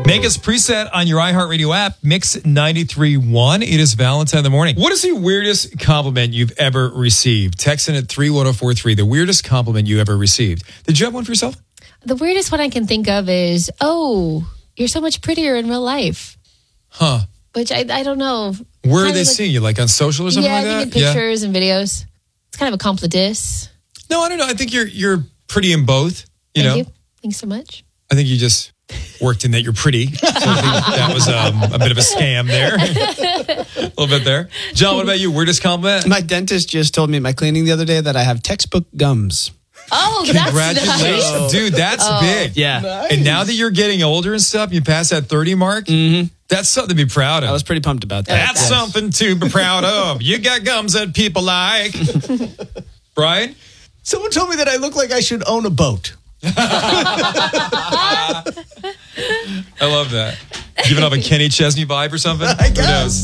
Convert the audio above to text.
Make us preset on your iHeartRadio app, Mix 93.1. It is Valentine in the morning. What is the weirdest compliment you've ever received? Text in at 31043. The weirdest compliment you ever received. Did you have one for yourself? The weirdest one I can think of is, oh, you're so much prettier in real life. Huh. Which I don't know. Where are they seeing you? Like on social or something like that? Yeah, I think in pictures and videos. It's kind of a compliment. No, I don't know. I think you're pretty in both. Thank you. Thanks so much. I think you just worked in that you're pretty. So I think that was a bit of a scam there. A little bit there. John, what about you? Weirdest compliment? My dentist just told me at my cleaning the other day that I have textbook gums. Oh, congratulations. That's nice. Dude, that's big. Yeah. Nice. And now that you're getting older and stuff, you pass that 30 mark, that's something to be proud of. I was pretty pumped about that. That's something to be proud of. You got gums that people like. Brian? Someone told me that I look like I should own a boat. I love that. Giving off a Kenny Chesney vibe or something? I guess.